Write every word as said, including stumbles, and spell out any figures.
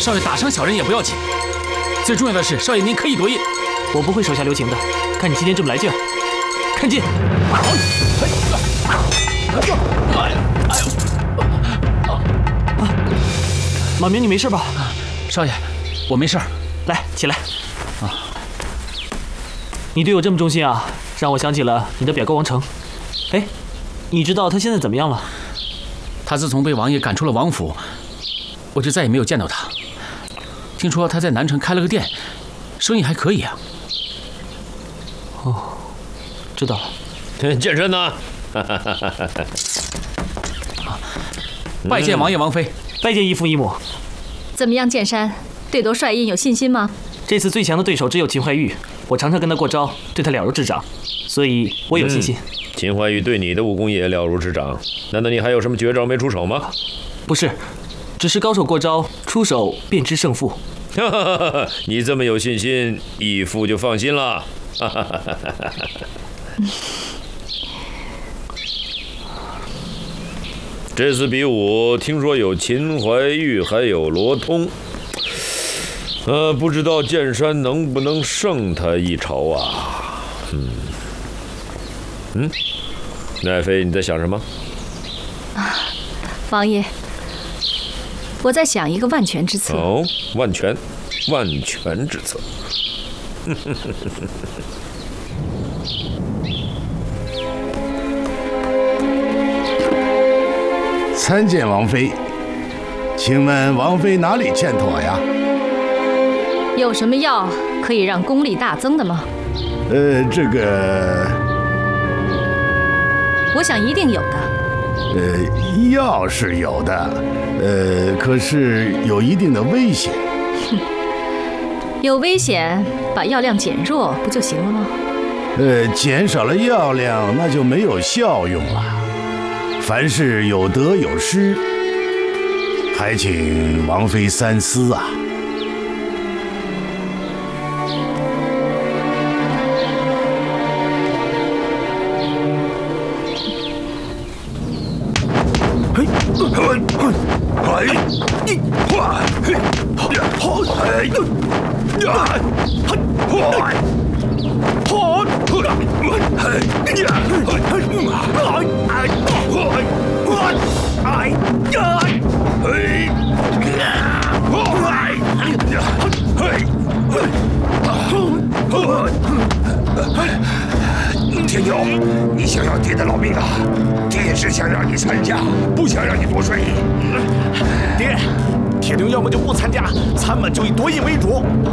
少爷打伤小人也不要紧，最重要的是少爷您可以夺印。 我不会手下留情的。看你今天这么来劲儿，看劲！马明，你没事吧？ 少爷，我没事。 来，起来。啊，你对我这么忠心啊，让我想起了你的表哥王成。哎，你知道他现在怎么样了？ 他自从被王爷赶出了王府，我就再也没有见到他。听说他在南城开了个店，生意还可以啊。 哦，知道了。 健身呢？ 拜见王爷王妃。 拜见义父义母。 怎么样，剑山？对夺帅印有信心吗？ 这次最强的对手只有秦怀玉，我常常跟他过招，对他了如指掌，所以我有信心。 嗯、秦怀玉对你的武功也了如指掌，难道你还有什么绝招没出手吗？ 不是，只是高手过招，出手便知胜负。 你这么有信心，义父就放心了。这次比武，听说有秦怀玉，还有罗通。呃，不知道剑山能不能胜他一筹啊？嗯，嗯，奈妃，你在想什么？ 啊，王爷，我在想一个万全之策。 哦，万全，万全之策。 参见王妃，请问王妃哪里欠妥呀？ 有什么药可以让功力大增的吗？ 呃，这个， 我想一定有的。 呃，药是有的，呃，可是有一定的危险。 哼，有危险，把药量减弱不就行了吗？ 呃，减少了药量，那就没有效用了。凡事有得有失，还请王妃三思啊！ 嘿，哎，你，哇，嘿，好，哎，呀，好，好，哎呀，哎，哎呀，哎天佑，你想要爹的老命啊！爹是想让你参加，不想让你夺帅印。 爹，铁牛要么就不参加，咱们就以夺印为主。